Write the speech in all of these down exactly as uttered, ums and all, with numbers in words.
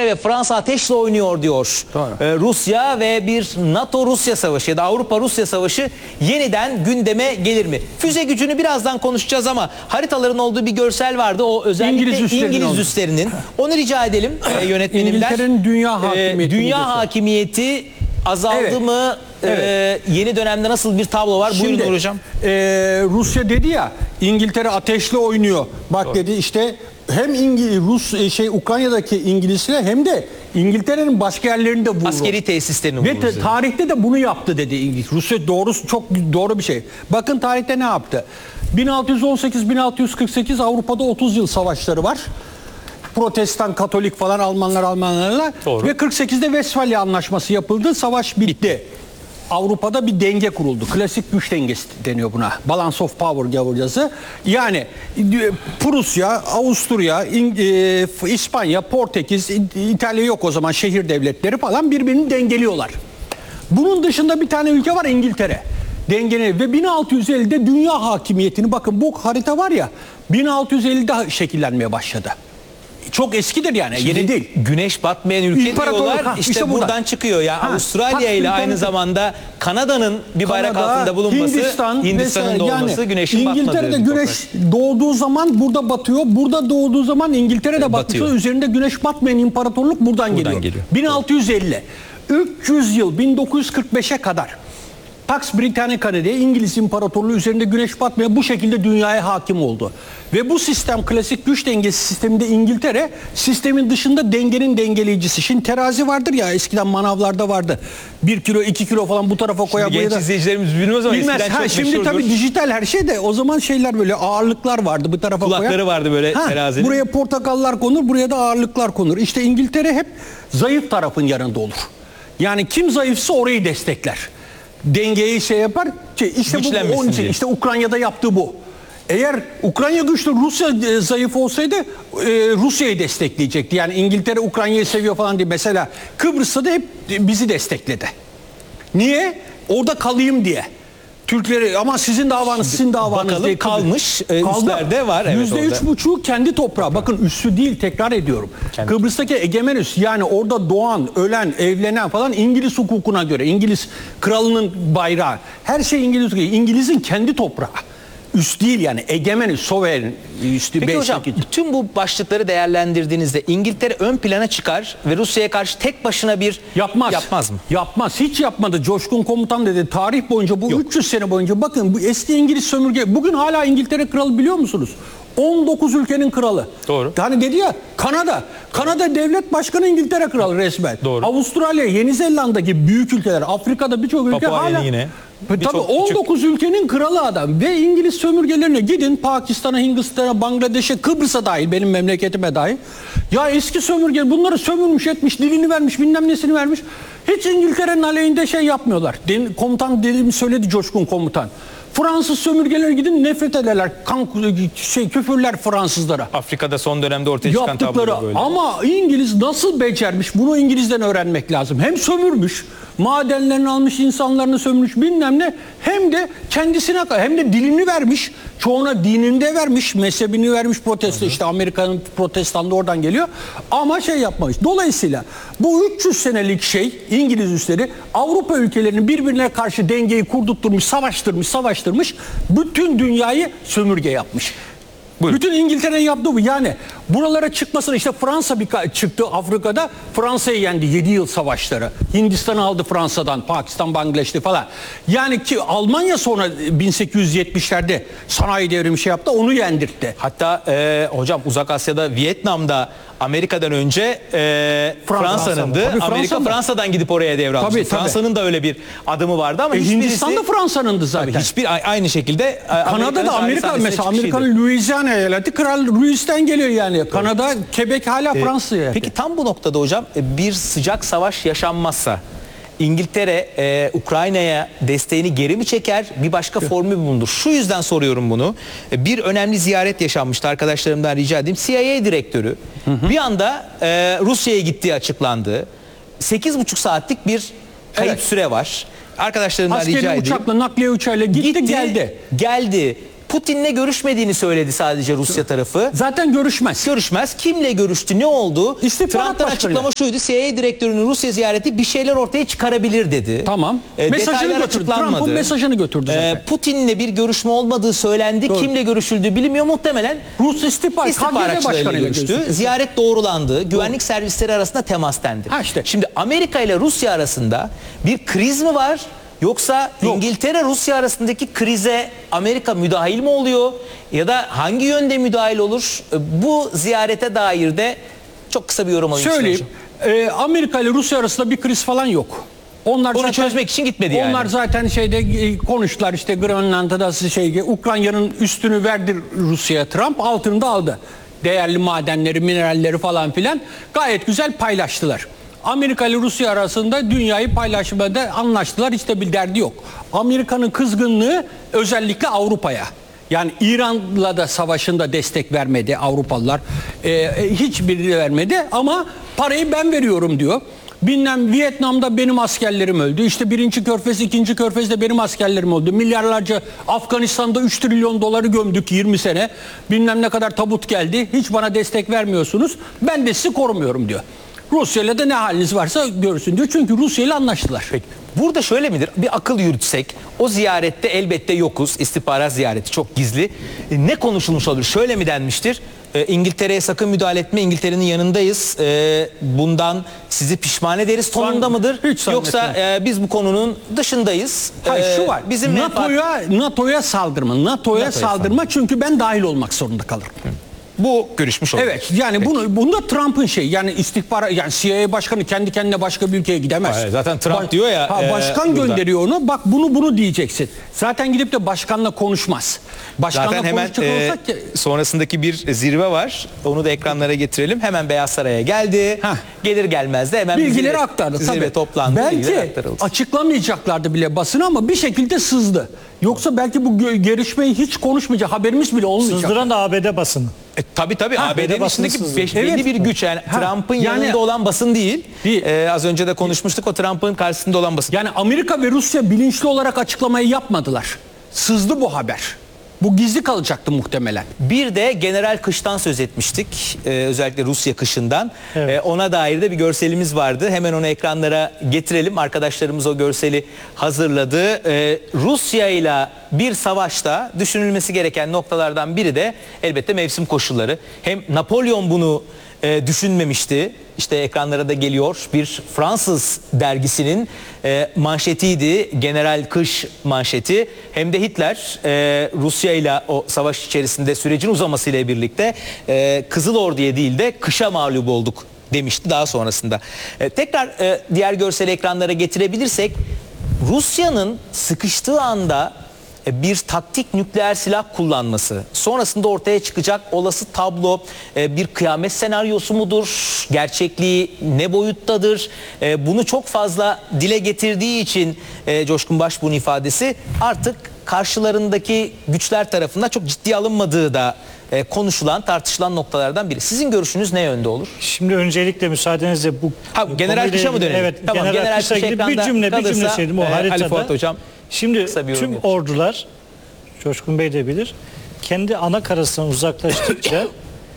İngiltere ve Fransa ateşle oynuyor diyor. Ee, Rusya ve bir NATO-Rusya savaşı ya da Avrupa-Rusya savaşı yeniden gündeme gelir mi? Füze gücünü birazdan konuşacağız ama haritaların olduğu bir görsel vardı. O özellikle İngiliz, İngiliz üslerinin. Onu rica edelim e, yönetmenimden. İngiltere'nin dünya hakimiyeti. E, dünya hakimiyeti azaldı evet. mı? Evet. Ee, yeni dönemde nasıl bir tablo var? Şimdi, Buyurun hocam. E, Rusya dedi ya, İngiltere ateşle oynuyor. Bak Doğru. dedi işte hem İngiliz, Rus şey Ukrayna'daki İngilizler hem de İngiltere'nin başka yerlerinde vurdu. Askeri tesislerini vurdu. Ve te, tarihte de bunu yaptı dedi İngiliz. Rusya doğrusu çok doğru bir şey. Bakın tarihte ne yaptı? bin altı yüz on sekiz bin altı yüz kırk sekiz Avrupa'da otuz yıl savaşları var. Protestan, Katolik falan Almanlar Almanlarla Doğru. ve kırk sekizde Westfalia Anlaşması yapıldı. Savaş bitti. Avrupa'da bir denge kuruldu. Klasik güç dengesi deniyor buna. Balance of power gavurcası. Yani Prusya, Avusturya, İspanya, Portekiz, İtalya yok o zaman, şehir devletleri falan birbirini dengeliyorlar. Bunun dışında bir tane ülke var, İngiltere. Dengeni ve bin altı yüz ellide dünya hakimiyetini, bakın bu harita var ya, bin altı yüz ellide şekillenmeye başladı. Çok eskidir yani, Şimdi yeni değil. Güneş batmayan ülke diyorlar. Ha, işte, işte buradan buradan çıkıyor ya. Yani Avustralya ile aynı zamanda Kanada'nın bir bayrak Kanada, altında bulunması, Hindistan, Hindistan'ın da olması, yani güneşin batmadığı. İngiltere'de güneş doğduğu zaman burada batıyor. Burada doğduğu zaman İngiltere'de batıyor. Üzerinde güneş batmayan imparatorluk buradan, buradan geliyor. geliyor. bin altı yüz elli. üç yüz yıl, bin dokuz yüz kırk beşe kadar Pax Britannica diye İngiliz İmparatorluğu üzerinde güneş batmaya bu şekilde dünyaya hakim oldu. Ve bu sistem, klasik güç dengesi sisteminde İngiltere sistemin dışında dengenin dengeleyicisi. Şimdi terazi vardır ya, eskiden manavlarda vardı. Bir kilo, iki kilo falan bu tarafa koyar. Şimdi genç izleyicilerimiz bilmez ama bilmez. eskiden ha, çok şimdi meşhurdur. tabii dijital her şey de, o zaman şeyler böyle ağırlıklar vardı bu tarafa koyar. Kulakları vardı böyle ha, terazinin. Buraya portakallar konur, buraya da ağırlıklar konur. İşte İngiltere hep zayıf tarafın yanında olur. Yani kim zayıfsa orayı destekler. Dengeyi şey yapar. İşte bu onun için, işte Ukrayna'da yaptığı bu. Eğer Ukrayna güçlü, Rusya zayıf olsaydı e, Rusya'yı destekleyecekti. Yani İngiltere Ukrayna'yı seviyor falan diye. Mesela Kıbrıs'ta da hep bizi destekledi. Niye? Orada kalayım diye. Türkleri, ama sizin davanız, sizin davanız bakalım diye kalmış e, üstlerde var. Evet, yüzde üç buçuğu kendi toprağı. Bakın üssü değil, tekrar ediyorum. Kendi. Kıbrıs'taki egemen üs, yani orada doğan, ölen, evlenen falan İngiliz hukukuna göre, İngiliz kralının bayrağı, her şey İngiliz hukuku. İngiliz'in kendi toprağı. Üst değil yani, egemen üs, sovereign üstü. Peki hocam, bütün bu başlıkları değerlendirdiğinizde İngiltere ön plana çıkar ve Rusya'ya karşı tek başına bir yapmaz. Yapmaz mı? Yapmaz. Hiç yapmadı. Coşkun Komutan dedi. Tarih boyunca bu Yok. üç yüz sene boyunca, bakın bu eski İngiliz sömürge. Bugün hala İngiltere kralı, biliyor musunuz? on dokuz ülkenin kralı. Doğru. Yani dedi ya, Kanada. Kanada devlet başkanı İngiltere kralı resmen. Doğru. Avustralya, Yeni Zelanda gibi büyük ülkeler, Afrika'da birçok ülke Papua hala. Yine. Tabii on dokuz küçük ülkenin kralı adam ve İngiliz sömürgelerine gidin, Pakistan'a, Hindistan'a, Bangladeş'e, Kıbrıs'a dahil, benim memleketime dahil. Ya eski sömürge bunları sömürmüş etmiş, dilini vermiş, bilmem nesini vermiş. Hiç İngiltere'nin aleyhinde şey yapmıyorlar. Komutan dediğimi söyledi Coşkun Komutan. Fransız sömürgelere gidin, nefret ederler. Kan, şey, küfürler Fransızlara. Afrika'da son dönemde ortaya çıkan tablo böyle. Ama İngiliz nasıl becermiş? Bunu İngiliz'den öğrenmek lazım. Hem sömürmüş, madenlerini almış, insanlarını sömürmüş, bilmem ne. Hem de kendisine, hem de dilini vermiş. Çoğuna dinini de vermiş, mezhebini vermiş, protesto. İşte Amerika'nın protestanlığı oradan geliyor. Ama şey yapmamış. Dolayısıyla bu üç yüz senelik şey, İngiliz üsleri Avrupa ülkelerinin birbirine karşı dengeyi kurdurtturmuş, savaştırmış, savaştırmış. Bütün dünyayı sömürge yapmış. Buyurun. Bütün İngiltere'nin yaptığı bu. Yani buralara çıkmasına, işte Fransa bir çıktı Afrika'da, Fransa'yı yendi, yedi yıl savaşları. Hindistan'ı aldı Fransa'dan, Pakistan, Bangladeş'ti falan. Yani ki Almanya sonra bin sekiz yüz yetmişlerde sanayi devrimi şey yaptı, onu yendirtti. Hatta e, hocam Uzak Asya'da, Vietnam'da Amerika'dan önce e, Fransa'nındı. Fransa Amerika Fransa'dan gidip oraya devralmıştı. Fransa'nın da öyle bir adımı vardı ama e, Hindistan da Fransa'nındı zaten. Tabii, hiçbir aynı şekilde Kanada'da Amerika, mesela Amerika'nın Louisiana eyaleti Kral Louis'ten geliyor yani. Doğru. Kanada, Quebec hala e, Fransa'ya. Peki tam bu noktada hocam bir sıcak savaş yaşanmazsa İngiltere e, Ukrayna'ya desteğini geri mi çeker, bir başka formül mü bulunur? Şu yüzden soruyorum bunu. E, bir önemli ziyaret yaşanmıştı, arkadaşlarımdan rica edeyim. C I A direktörü hı hı. bir anda e, Rusya'ya gittiği açıklandı. sekiz buçuk saatlik bir kayıp evet. süre var. Arkadaşlarımdan Askeri rica edeyim. Askeri uçakla, nakliye uçağıyla gitti, gitti geldi. Geldi. Putin'le görüşmediğini söyledi sadece Rusya tarafı. Zaten görüşmez. Görüşmez. Kimle görüştü? Ne oldu? İstihbarat Trump'tan başkanıyla. açıklama şuydu. C I A direktörünün Rusya ziyareti bir şeyler ortaya çıkarabilir dedi. Tamam. E, mesajını detaylar götürdü. açıklanmadı. Trump'ın mesajını götürdü zaten. E, Putin'le bir görüşme olmadığı söylendi. Doğru. Kimle görüşüldüğü bilinmiyor. Muhtemelen Rus istihbarat, K G B istihbaratçılarıyla başkanıyla görüştü. görüştü. Ziyaret doğrulandı. Güvenlik servisleri arasında temas dendi. Ha işte. Şimdi Amerika ile Rusya arasında bir kriz mi var? Yoksa Yok. İngiltere-Rusya arasındaki krize Amerika müdahil mi oluyor? Ya da hangi yönde müdahil olur? Bu ziyarete dair de çok kısa bir yorum alayım. Söyleyeyim. E, Amerika ile Rusya arasında bir kriz falan yok. Onlar Onu zaten, çözmek için gitmedi yani. Onlar zaten şeyde e, konuştular işte Grönland'da şey Ukrayna'nın üstünü verdi Rusya'ya Trump, altını da aldı. Değerli madenleri, mineralleri falan filan gayet güzel paylaştılar. Amerika ile Rusya arasında dünyayı paylaşmada anlaştılar. Hiç de bir derdi yok. Amerika'nın kızgınlığı özellikle Avrupa'ya. Yani İran'la da savaşında destek vermedi Avrupalılar. Ee, hiçbiri vermedi ama parayı ben veriyorum diyor. Bilmem Vietnam'da benim askerlerim öldü. İşte birinci körfez, ikinci körfezde benim askerlerim öldü. Milyarlarca Afganistan'da üç trilyon doları gömdük yirmi sene. Bilmem ne kadar tabut geldi. Hiç bana destek vermiyorsunuz. Ben de sizi korumuyorum diyor. Rusya'yla da ne haliniz varsa görsün diyor. Çünkü Rusya ile anlaştılar. Peki. Burada şöyle midir? Bir akıl yürütsek, o ziyarette elbette yokuz. İstihbarat ziyareti çok gizli. E, ne konuşulmuş olur? Şöyle mi denmiştir? E, İngiltere'ye sakın müdahale etme. İngiltere'nin yanındayız. E, bundan sizi pişman ederiz tonunda mıdır? Hiç Yoksa e, biz bu konunun dışındayız. Hayır E, şu var. Bizim NATO'ya NATO'ya saldırma. NATO'ya saldırma çünkü ben dahil olmak zorunda kalırım. bu görüşmüş olur. Evet yani Peki. bunu bunda Trump'ın şey yani istihbarat yani C I A başkanı kendi kendine başka bir ülkeye gidemez. Hayır, zaten Trump diyor ya, Ha, e, başkan burada. gönderiyor onu. Bak bunu bunu diyeceksin. Zaten gidip de başkanla konuşmaz. Başkanla Zaten hemen konuşacak e, olsak ki sonrasındaki bir zirve var. Onu da ekranlara getirelim. Hemen Beyaz Saray'a geldi. Heh. Gelir gelmez de hemen bilgileri zirve, aktardı zirve tabii. toplandı. bilgiler Belki aktarıldı. açıklamayacaklardı bile basını ama bir şekilde sızdı. Yoksa belki bu gö- görüşmeyi hiç konuşmayacak, haberimiz bile olmayacak. Sızdıran da A B D basını. E, tabii tabii Ha, A B D'nin basını içindeki sızdı. beş- belli Evet. bir güç yani Ha, Trump'ın yani- yanında olan basın değil. Değil. E, az önce de konuşmuştuk, o Trump'ın karşısında olan basın. Yani Amerika ve Rusya bilinçli olarak açıklamayı yapmadılar. Sızdı bu haber. Bu gizli kalacaktı muhtemelen. Bir de General Kış'tan söz etmiştik. Ee, özellikle Rusya kışından. Evet. Ee, ona dair de bir görselimiz vardı. Hemen onu ekranlara getirelim. Arkadaşlarımız o görseli hazırladı. Ee, Rusya ile bir savaşta düşünülmesi gereken noktalardan biri de elbette mevsim koşulları. Hem Napolyon bunu e, düşünmemişti. İşte ekranlara da geliyor. Bir Fransız dergisinin e, manşetiydi. General Kış manşeti. Hem de Hitler e, Rusya ile o savaş içerisinde sürecin uzamasıyla birlikte e, Kızıl Ordu'ya değil de kışa mağlup olduk demişti daha sonrasında. E, tekrar e, diğer görseli ekranlara getirebilirsek Rusya'nın sıkıştığı anda bir taktik nükleer silah kullanması, sonrasında ortaya çıkacak olası tablo bir kıyamet senaryosu mudur? Gerçekliği ne boyuttadır? Bunu çok fazla dile getirdiği için Coşkun Başbuğ'un ifadesi artık karşılarındaki güçler tarafından çok ciddiye alınmadığı da konuşulan, tartışılan noktalardan biri. Sizin görüşünüz ne yönde olur? Şimdi öncelikle müsaadenizle bu Ha, General konuyla Kış'a mı ilgili- dönelim? Evet, Tamam, General, General Kış'a Kış ilgili bir ekranda cümle, bir kalırsa, cümle söyledim o e, Ali haritada. Fuat Hocam Şimdi kısa bir yorum tüm yapacak. ordular, Coşkun Bey de bilir, kendi ana karasından uzaklaştıkça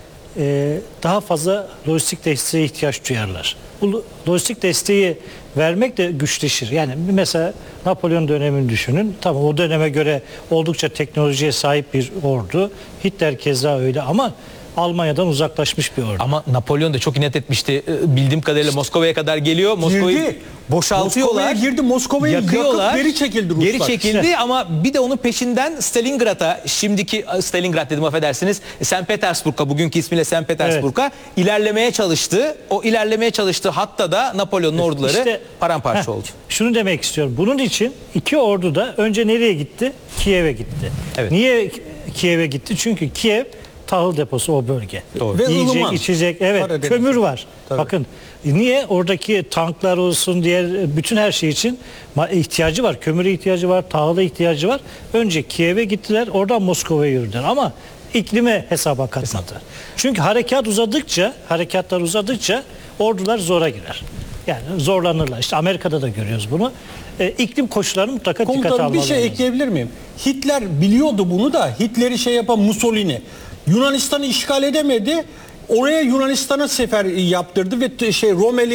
e, daha fazla lojistik desteğe ihtiyaç duyarlar. Bu lojistik desteği vermek de güçleşir. Yani mesela Napolyon dönemini düşünün. Tamam, o döneme göre oldukça teknolojiye sahip bir ordu. Hitler keza öyle ama Almanya'dan uzaklaşmış bir ordu. Ama Napolyon da çok inat etmişti. Ee, Bildiğim kadarıyla Moskova'ya kadar geliyor. Moskova'yı Girdi. boşaltıyorlar. Moskova'ya girdi. Moskova'yı yakıyorlar. yakıp geri çekildi Ruslar. Geri çekildi İşte. ama bir de onun peşinden Stalingrad'a, şimdiki Stalingrad dedim affedersiniz, Saint Petersburg'a, bugünkü ismiyle Saint Petersburg'a ilerlemeye çalıştı. O ilerlemeye çalıştığı hatta da Napolyon'un orduları İşte- paramparça Heh, oldu. Şunu demek istiyorum. Bunun için iki ordu da önce nereye gitti? Kiev'e gitti. Evet. Niye Kiev'e gitti? Çünkü Kiev tahıl deposu o bölge. Doğru. Ve Yiyecek, ılıman. içecek, evet, Karadeniz. kömür var. Tabii. Bakın niye oradaki tanklar olsun, diğer bütün her şey için ma- ihtiyacı var. Kömüre ihtiyacı var, tahıla ihtiyacı var. Önce Kiev'e gittiler, oradan Moskova'ya yürüdüler ama iklime hesaba katmadı. Çünkü harekat uzadıkça, harekatlar uzadıkça ordular zora girer. Yani zorlanırlar. İşte Amerika'da da görüyoruz bunu. E, iklim koşullarını mutlaka dikkate Komutanım almaları bir şey lazım. ekleyebilir miyim? Hitler biliyordu bunu da Hitler'i şey yapan Mussolini Yunanistan'ı işgal edemedi. Oraya Yunanistan'a sefer yaptırdı ve şey Romeli